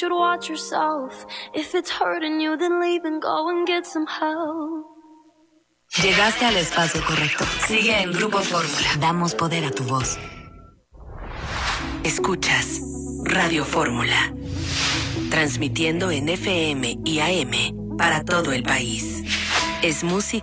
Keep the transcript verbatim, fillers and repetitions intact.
should watch yourself. If it's hurting you, then leave and go and get some help. Llegaste al espacio correcto. Sigue en Grupo Fórmula. Damos poder a tu voz. Escuchas Radio Fórmula. Transmitiendo en F M y A M para todo el país. Es música.